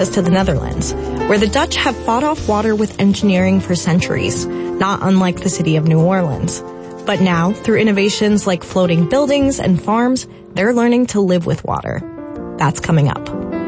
to the Netherlands, where the Dutch have fought off water with engineering for centuries, not unlike the city of New Orleans. But now, through innovations like floating buildings and farms, they're learning to live with water. That's coming up.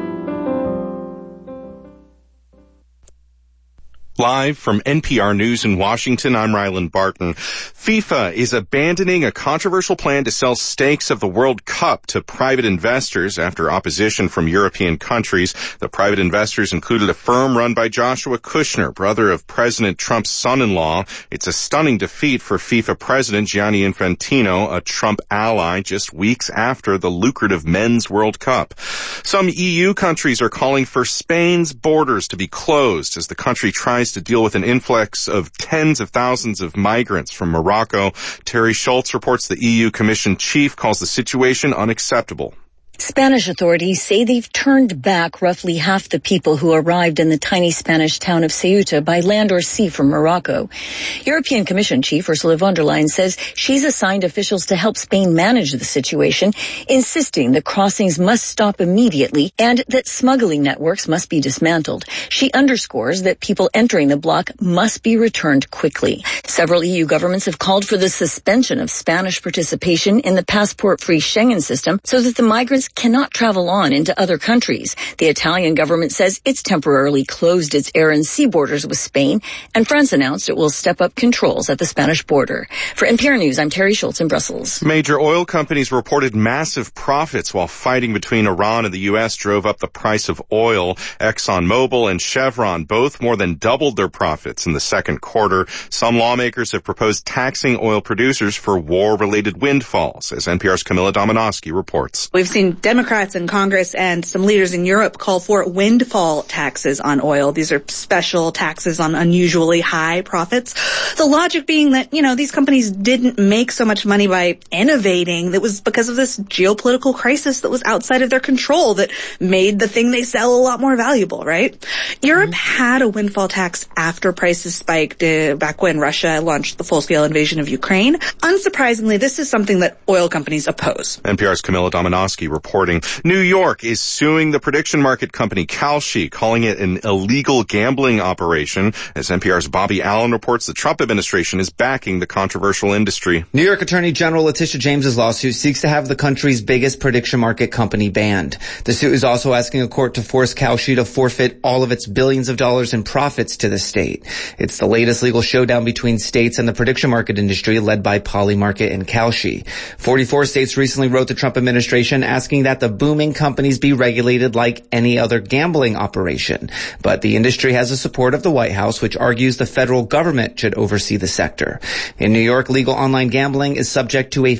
Live from NPR News in Washington, I'm Ryland Barton. FIFA is abandoning a controversial plan to sell stakes of the World Cup to private investors after opposition from European countries. The private investors included a firm run by Joshua Kushner, brother of President Trump's son-in-law. It's a stunning defeat for FIFA President Gianni Infantino, a Trump ally, just weeks after the lucrative Men's World Cup. Some EU countries are calling for Spain's borders to be closed as the country tries to deal with an influx of tens of thousands of migrants from Morocco. Terry Schultz reports the EU Commission chief calls the situation unacceptable. Spanish authorities say they've turned back roughly half the people who arrived in the tiny Spanish town of Ceuta by land or sea from Morocco. European Commission Chief Ursula von der Leyen says she's assigned officials to help Spain manage the situation, insisting that crossings must stop immediately and that smuggling networks must be dismantled. She underscores that people entering the bloc must be returned quickly. Several EU governments have called for the suspension of Spanish participation in the passport-free Schengen system so that the migrants cannot travel on into other countries. The Italian government says it's temporarily closed its air and sea borders with Spain, and France announced it will step up controls at the Spanish border. For NPR News, I'm Terry Schultz in Brussels. Major oil companies reported massive profits while fighting between Iran and the U.S. drove up the price of oil. ExxonMobil and Chevron both more than doubled their profits in the second quarter. Some lawmakers have proposed taxing oil producers for war-related windfalls, as NPR's Camilla Dominowski reports. We've seen Democrats in Congress and some leaders in Europe call for windfall taxes on oil. These are special taxes on unusually high profits. The logic being that, these companies didn't make so much money by innovating. That was because of this geopolitical crisis that was outside of their control that made the thing they sell a lot more valuable, right? Europe had a windfall tax after prices spiked back when Russia launched the full-scale invasion of Ukraine. Unsurprisingly, this is something that oil companies oppose. NPR's Camilla Dominowski reporting. New York is suing the prediction market company Kalshi, calling it an illegal gambling operation. As NPR's Bobby Allen reports, the Trump administration is backing the controversial industry. New York Attorney General Letitia James's lawsuit seeks to have the country's biggest prediction market company banned. The suit is also asking a court to force Kalshi to forfeit all of its billions of dollars in profits to the state. It's the latest legal showdown between states and the prediction market industry led by Polymarket and Kalshi. 44 states recently wrote the Trump administration asking that the booming companies be regulated like any other gambling operation. But the industry has the support of the White House, which argues the federal government should oversee the sector. In New York, legal online gambling is subject to a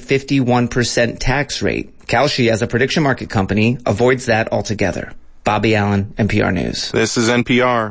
51% tax rate. Kalshi, as a prediction market company, avoids that altogether. Bobby Allen, NPR News. This is NPR.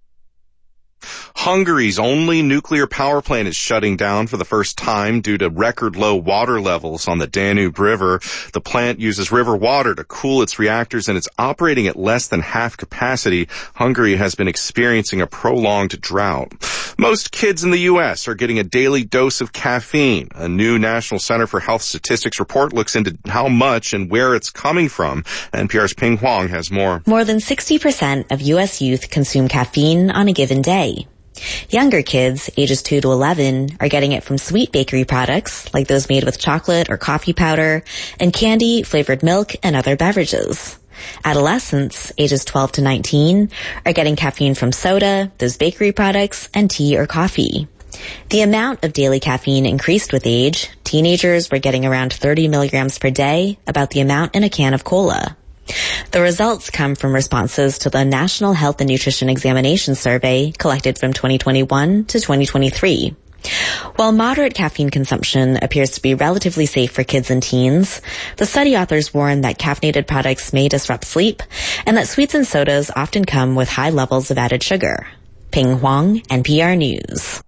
Hungary's only nuclear power plant is shutting down for the first time due to record low water levels on the Danube River. The plant uses river water to cool its reactors, and it's operating at less than half capacity. Hungary has been experiencing a prolonged drought. Most kids in the U.S. are getting a daily dose of caffeine. A new National Center for Health Statistics report looks into how much and where it's coming from. NPR's Ping Huang has more. More than 60% of U.S. youth consume caffeine on a given day. Younger kids, ages 2 to 11, are getting it from sweet bakery products, like those made with chocolate or coffee powder, and candy, flavored milk, and other beverages. Adolescents, ages 12 to 19, are getting caffeine from soda, those bakery products, and tea or coffee. The amount of daily caffeine increased with age. Teenagers were getting around 30 milligrams per day, about the amount in a can of cola. The results come from responses to the National Health and Nutrition Examination Survey collected from 2021 to 2023. While moderate caffeine consumption appears to be relatively safe for kids and teens, the study authors warn that caffeinated products may disrupt sleep and that sweets and sodas often come with high levels of added sugar. Ping Huang, NPR News.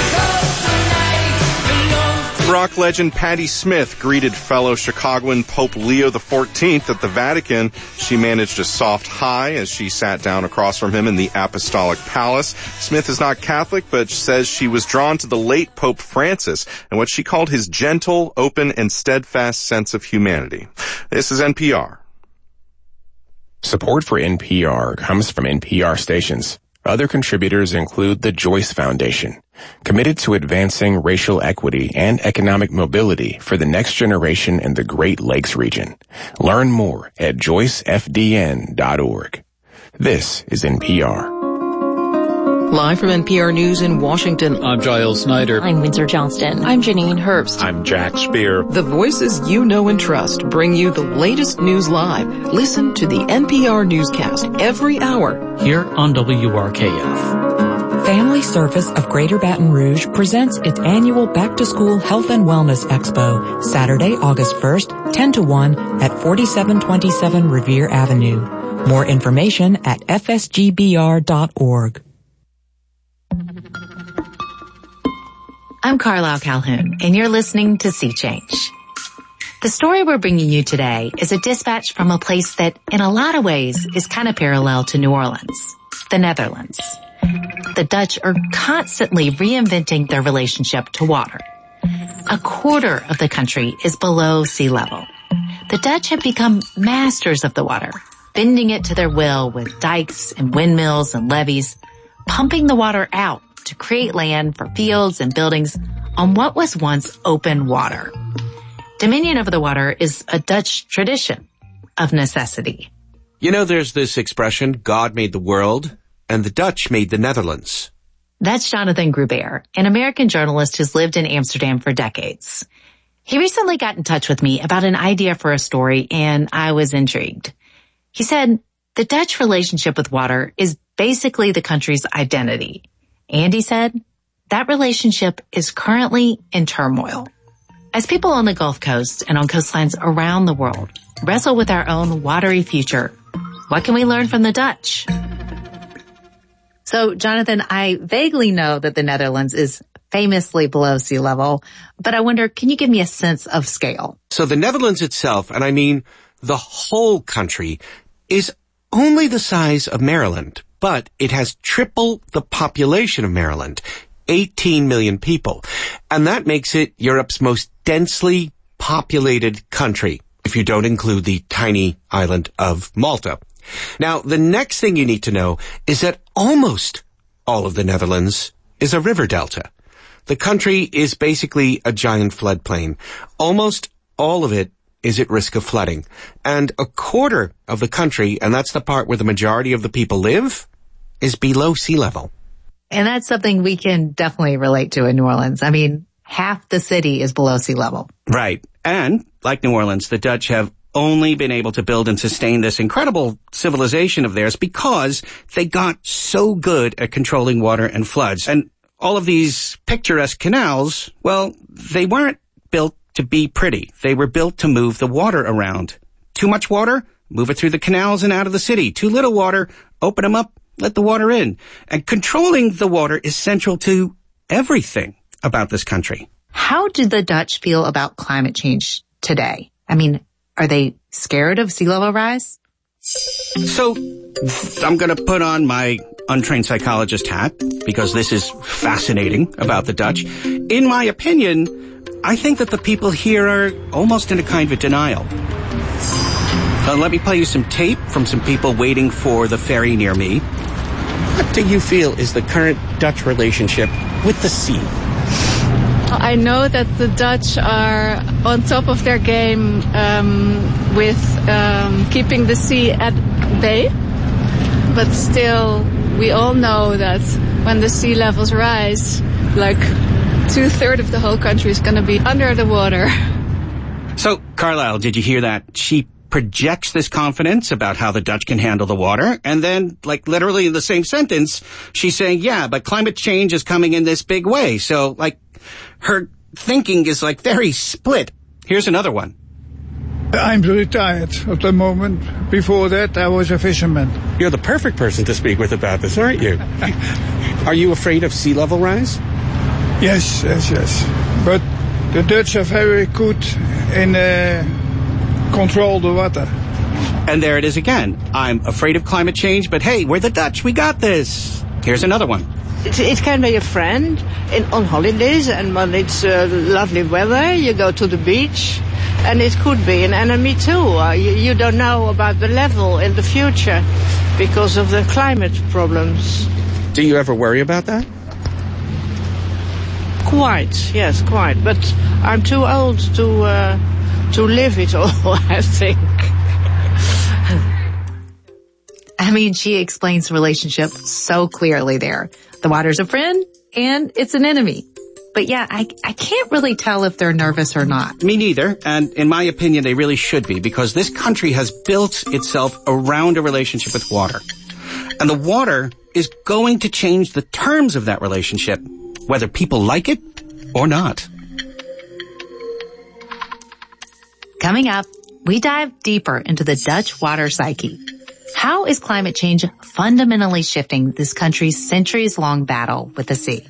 Rock legend Patti Smith greeted fellow Chicagoan Pope Leo XIV at the Vatican. She managed a soft hi as she sat down across from him in the Apostolic Palace. Smith is not Catholic, but says she was drawn to the late Pope Francis and what she called his gentle, open, and steadfast sense of humanity. This is NPR. Support for NPR comes from NPR stations. Other contributors include the Joyce Foundation, committed to advancing racial equity and economic mobility for the next generation in the Great Lakes region. Learn more at joycefdn.org. This is NPR. Live from NPR News in Washington, I'm Giles Snyder. I'm Windsor Johnston. I'm Janine Herbst. I'm Jack Spear. The voices you know and trust bring you the latest news live. Listen to the NPR newscast every hour here on WRKF. Family Service of Greater Baton Rouge presents its annual Back to School Health and Wellness Expo, Saturday, August 1st, 10 to 1 at 4727 Revere Avenue. More information at fsgbr.org. I'm Carlisle Calhoun, and you're listening to Sea Change. The story we're bringing you today is a dispatch from a place that, in a lot of ways, is kind of parallel to New Orleans, the Netherlands. The Dutch are constantly reinventing their relationship to water. A quarter of the country is below sea level. The Dutch have become masters of the water, bending it to their will with dikes and windmills and levees, pumping the water out to create land for fields and buildings on what was once open water. Dominion over the water is a Dutch tradition of necessity. You know, there's this expression, God made the world, and the Dutch made the Netherlands. That's Jonathan Gruber, an American journalist who's lived in Amsterdam for decades. He recently got in touch with me about an idea for a story, and I was intrigued. He said, the Dutch relationship with water is basically the country's identity. And he said, that relationship is currently in turmoil. As people on the Gulf Coast and on coastlines around the world wrestle with our own watery future, what can we learn from the Dutch? So, Jonathan, I vaguely know that the Netherlands is famously below sea level, but I wonder, can you give me a sense of scale? So the Netherlands itself, and I mean the whole country, is only the size of Maryland, but it has triple the population of Maryland, 18 million people. And that makes it Europe's most densely populated country, if you don't include the tiny island of Malta. Now, the next thing you need to know is that almost all of the Netherlands is a river delta. The country is basically a giant floodplain. Almost all of it is at risk of flooding. And a quarter of the country, and that's the part where the majority of the people live, is below sea level. And that's something we can definitely relate to in New Orleans. I mean, half the city is below sea level. Right. And, like New Orleans, the Dutch have only been able to build and sustain this incredible civilization of theirs because they got so good at controlling water and floods. And all of these picturesque canals, well, they weren't built to be pretty. They were built to move the water around. Too much water? Move it through the canals and out of the city. Too little water? Open them up, let the water in. And controlling the water is central to everything about this country. How do the Dutch feel about climate change today? I mean, are they scared of sea level rise? So, I'm going to put on my untrained psychologist hat because this is fascinating about the Dutch. In my opinion, I think that the people here are almost in a kind of a denial. Let me play you some tape from some people waiting for the ferry near me. What do you feel is the current Dutch relationship with the sea? I know that the Dutch are on top of their game with keeping the sea at bay. But still, we all know that when the sea levels rise, like 2/3 of the whole country is going to be under the water. So, Carlisle, did you hear that? She projects this confidence about how the Dutch can handle the water, and then, like, literally in the same sentence, she's saying, yeah, but climate change is coming in this big way. So, like, her thinking is, like, very split. Here's another one. I'm retired at the moment. Before that, I was a fisherman. You're the perfect person to speak with about this, aren't you? Are you afraid of sea level rise? Yes. But the Dutch are very good in control the water. And there it is again. I'm afraid of climate change, but hey, we're the Dutch. We got this. Here's another one. It can be a friend on holidays, and when it's lovely weather, you go to the beach, And it could be an enemy too. You don't know about the level in the future because of the climate problems. Do you ever worry about that? Quite, yes, quite. But I'm too old to live it all, I think. I mean, she explains the relationship so clearly there. The water's a friend and it's an enemy. But yeah, I can't really tell if they're nervous or not. Me neither. And in my opinion, they really should be, because this country has built itself around a relationship with water. And the water is going to change the terms of that relationship, whether people like it or not. Coming up, we dive deeper into the Dutch water psyche. How is climate change fundamentally shifting this country's centuries-long battle with the sea?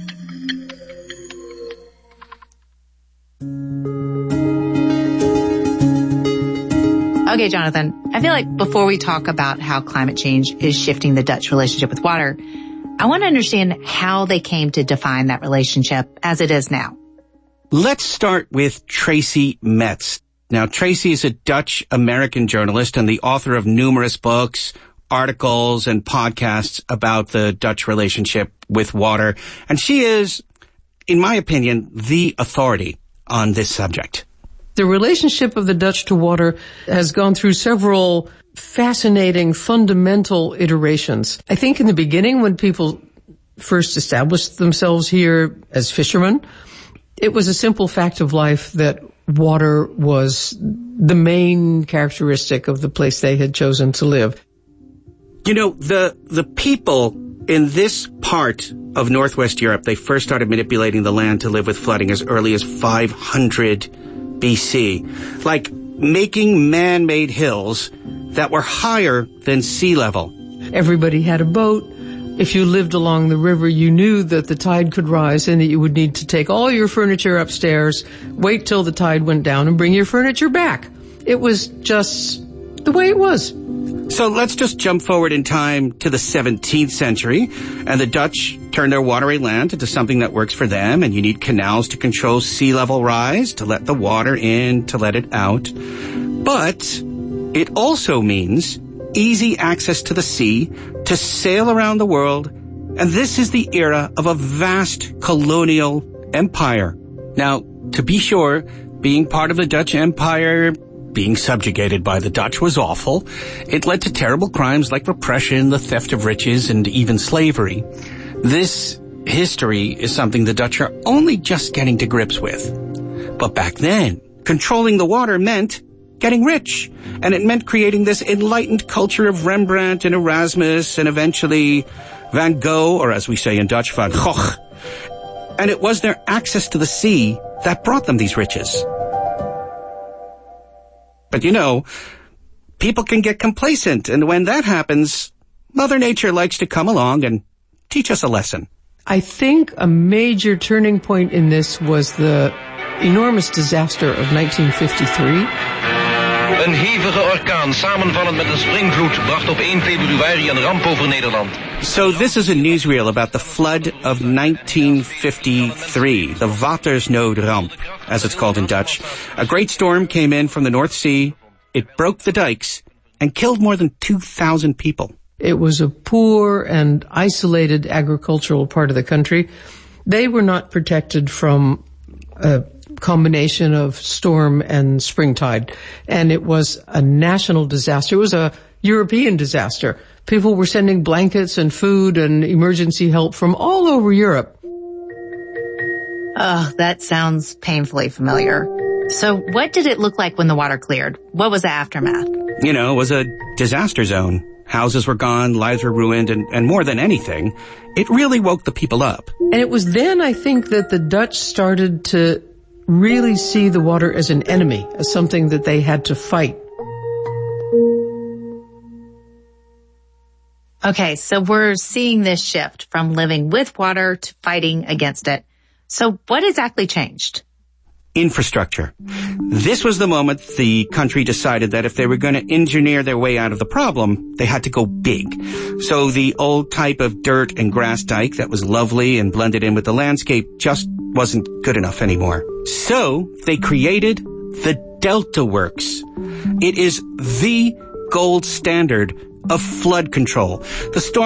Okay, Jonathan, I feel like before we talk about how climate change is shifting the Dutch relationship with water, I want to understand how they came to define that relationship as it is now. Let's start with Tracy Metz. Now, Tracy is a Dutch-American journalist and the author of numerous books, articles, and podcasts about the Dutch relationship with water. And she is, in my opinion, the authority on this subject. The relationship of the Dutch to water has gone through several fascinating, fundamental iterations. I think in the beginning, when people first established themselves here as fishermen, it was a simple fact of life that water was the main characteristic of the place they had chosen to live. You know, the people in this part of Northwest Europe, they first started manipulating the land to live with flooding as early as 500 BC. Like making man-made hills that were higher than sea level. Everybody had a boat. If you lived along the river, you knew that the tide could rise and that you would need to take all your furniture upstairs, wait till the tide went down, and bring your furniture back. It was just the way it was. So let's just jump forward in time to the 17th century, and the Dutch turned their watery land into something that works for them, and you need canals to control sea level rise, to let the water in, to let it out. But it also means easy access to the sea, to sail around the world, and this is the era of a vast colonial empire. Now, to be sure, being part of the Dutch Empire, being subjugated by the Dutch was awful. It led to terrible crimes like repression, the theft of riches, and even slavery. This history is something the Dutch are only just getting to grips with. But back then, controlling the water meant getting rich. And it meant creating this enlightened culture of Rembrandt and Erasmus and eventually Van Gogh, or as we say in Dutch, Van Gogh. And it was their access to the sea that brought them these riches. But you know, people can get complacent, and when that happens, Mother Nature likes to come along and teach us a lesson. I think a major turning point in this was the enormous disaster of 1953. Een hevige orkaan, samenvallend met een springvloed, bracht op 1 februari een ramp over Nederland. So this is a newsreel about the flood of 1953, the Watersnoodramp, as it's called in Dutch. A great storm came in from the North Sea. It broke the dikes and killed more than 2,000 people. It was a poor and isolated agricultural part of the country. They were not protected from combination of storm and springtide. And it was a national disaster. It was a European disaster. People were sending blankets and food and emergency help from all over Europe. Oh, that sounds painfully familiar. So what did it look like when the water cleared? What was the aftermath? You know, it was a disaster zone. Houses were gone, lives were ruined, and more than anything, it really woke the people up. And it was then, I think, that the Dutch started to really see the water as an enemy, as something that they had to fight. Okay, so we're seeing this shift from living with water to fighting against it. So what exactly changed? Infrastructure. This was the moment the country decided that if they were going to engineer their way out of the problem, they had to go big. So the old type of dirt and grass dike that was lovely and blended in with the landscape just wasn't good enough anymore. So they created the DeltaWorks. It is the gold standard of flood control. The storm